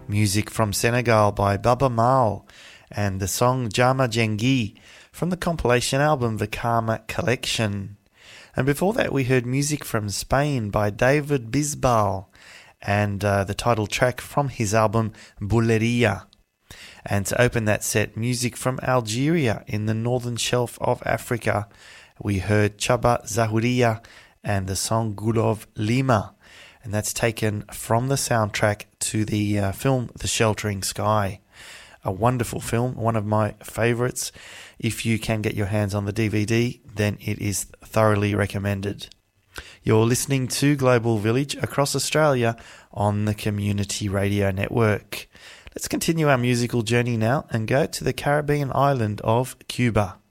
Music from Senegal by Baba Maal and the song Jama Jengi from the compilation album The Karma Collection. And before that we heard music from Spain by David Bisbal and the title track from his album Buleria. And to open that set, music from Algeria in the northern shelf of Africa. We heard Chaba Zahuria and the song Gulov Lima. And that's taken from the soundtrack to the film The Sheltering Sky. A wonderful film, one of my favourites. If you can get your hands on the DVD, then it is thoroughly recommended. You're listening to Global Village across Australia on the Community Radio Network. Let's continue our musical journey now and go to the Caribbean island of Cuba.